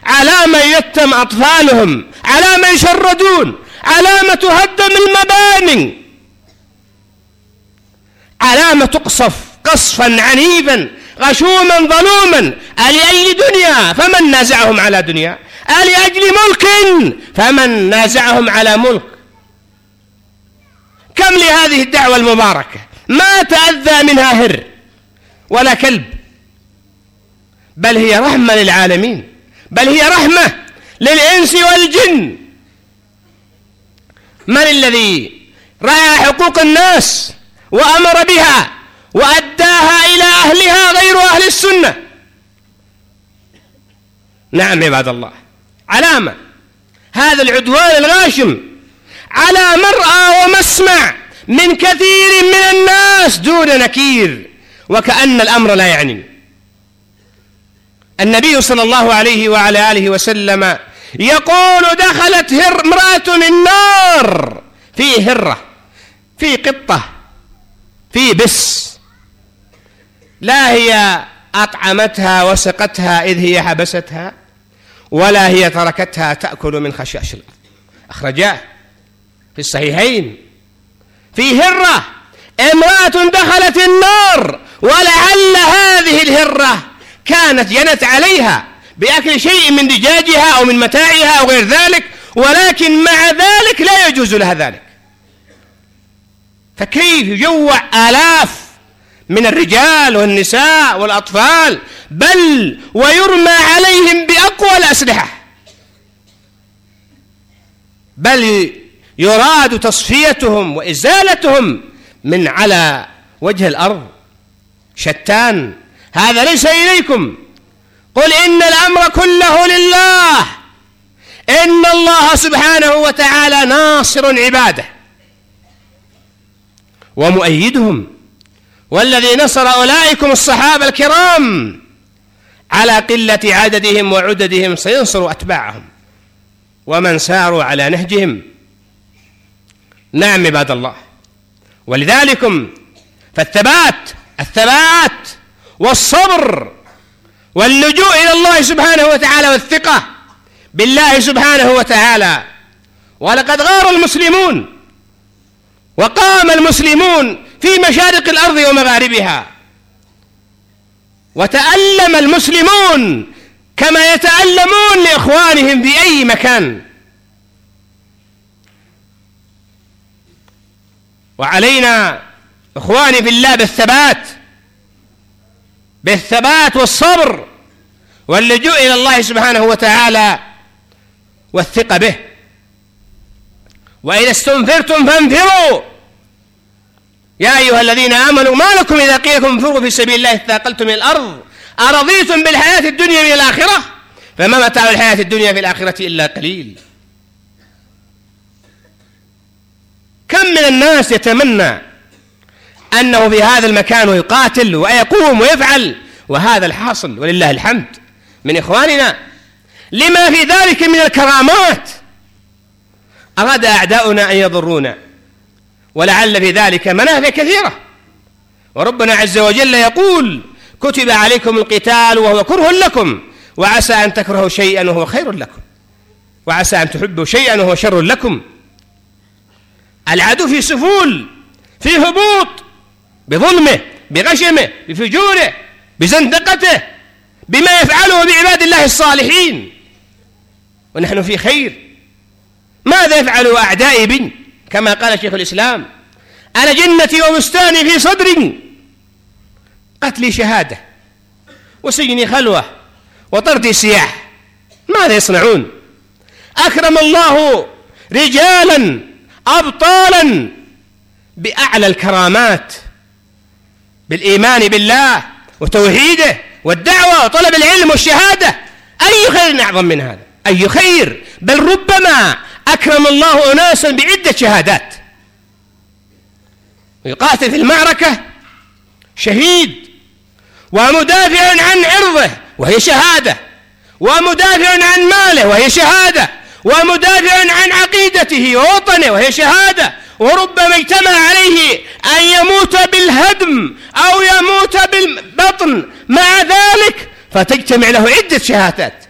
على ما يتم أطفالهم، على ما يشردون، على ما تهدم المباني، على ما تقصف قصفا عنيفا غشوما ظلوما. ألأي دنيا فمن نازعهم على دنيا، ألأجل ملك فمن نازعهم على ملك. كم لهذه الدعوة المباركة ما تأذى منها هر ولا كلب، بل هي رحمة للعالمين، بل هي رحمة للإنس والجن. من الذي رأى حقوق الناس وأمر بها وأداها إلى أهلها غير أهل السنة؟ نعم عباد الله، علامة هذا العدوان الغاشم على مرأى ومسمع من كثير من الناس دون نكير، وكأن الأمر لا يعني. النبي صلى الله عليه وعلى آله وسلم يقول: دخلت امرأة النار في هرة، في قطة، في بس، لا هي أطعمتها وسقتها إذ هي حبستها، ولا هي تركتها تأكل من خشاش الأرض. أخرجاه في الصحيحين. في هرة، امرأة دخلت النار، ولعل هذه الهرة كانت جنت عليها بأكل شيء من دجاجها أو من متاعها أو غير ذلك، ولكن مع ذلك لا يجوز لها ذلك. فكيف يجوع آلاف من الرجال والنساء والأطفال، بل ويرمى عليهم بأقوى الأسلحة، بل يراد تصفيتهم وإزالتهم من على وجه الأرض. شتان، هذا ليس إليكم. قل إن الأمر كله لله، إن الله سبحانه وتعالى ناصر عباده ومؤيدهم، والذي نصر أولئكم الصحابة الكرام على قلة عددهم وعددهم سينصر أتباعهم ومن ساروا على نهجهم. نعم عباد الله، ولذلكم الثبات والصبر واللجوء إلى الله سبحانه وتعالى والثقة بالله سبحانه وتعالى. ولقد غار المسلمون وقام المسلمون في مشارق الأرض ومغاربها، وتألم المسلمون كما يتألمون لإخوانهم في أي مكان. وعلينا إخواني في الله بالثبات والصبر واللجوء إلى الله سبحانه وتعالى والثقة به. وإذا استنفرتم فانفروا يا أيها الذين آمنوا ما لكم إذا قيل لكم انفروا في سبيل الله اثاقلتم من الأرض أرضيتم بالحياة الدنيا من الآخرة فما متاع الحياة الدنيا في الآخرة إلا قليل. كم من الناس يتمنى أنه في هذا المكان ويقاتل ويقوم ويفعل، وهذا الحاصل ولله الحمد من إخواننا لما في ذلك من الكرامات. أراد أعداؤنا أن يضرونا، ولعل في ذلك منافع كثيرة. وربنا عز وجل يقول: كتب عليكم القتال وهو كره لكم وعسى أن تكرهوا شيئا وهو خير لكم وعسى أن تحبوا شيئا وهو شر لكم. العدو في سفول، في هبوط، بظلمه، بغشمه، بفجوره، بزندقته، بما يفعله بعباد الله الصالحين، ونحن في خير. ماذا يفعل أعدائي بي؟ كما قال شيخ الإسلام: أنا جنتي وبستاني في صدري، قتلي شهادة وسجني خلوة وطردي سياح. ماذا يصنعون؟ أكرم الله رجالا أبطالا بأعلى الكرامات، بالإيمان بالله وتوحيده والدعوة وطلب العلم والشهادة. أي خير أعظم من هذا؟ أي خير؟ بل ربما أكرم الله أناسا بعدة شهادات، يقاتل في المعركة شهيد ومدافع عن عرضه وهي شهادة، ومدافع عن ماله وهي شهادة، ومدافع عن عقيدته ووطنه وهي شهادة. وربما اجتمع عليه أن يموت بالهدم أو يموت بالبطن مع ذلك فتجتمع له عدة شهادات.